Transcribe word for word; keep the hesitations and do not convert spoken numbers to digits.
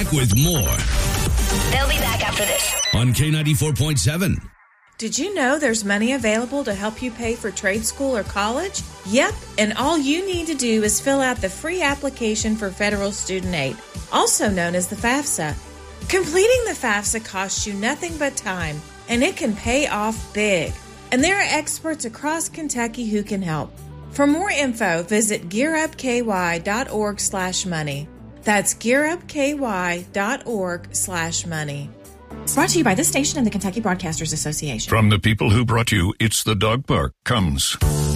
back with more. They'll be back after this. On K ninety-four point seven. Did you know there's money available to help you pay for trade school or college? Yep, and all you need to do is fill out the free application for federal student aid, also known as the FAFSA. Completing the FAFSA costs you nothing but time, and it can pay off big. And there are experts across Kentucky who can help. For more info, visit gearupky.org slash money. That's gearupky.org slash money. Brought to you by this station and the Kentucky Broadcasters Association. From the people who brought you It's the Dog Park comes